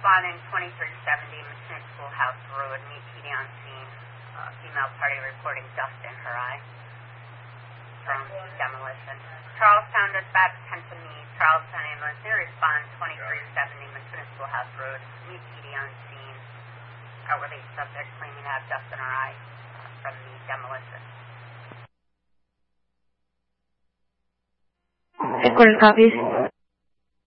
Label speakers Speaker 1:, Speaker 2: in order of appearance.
Speaker 1: responding 2370 Mechanic Schoolhouse Road, meet PD on scene. Female party reporting dust in her eye from demolition. Charlestown dispatch 10 to me. Charlestown ambulance near respond 2370 Mechanic Schoolhouse Road, meet PD on scene. Elderly subject claiming to have dust in her eye from the demolition.
Speaker 2: Headquarters copies.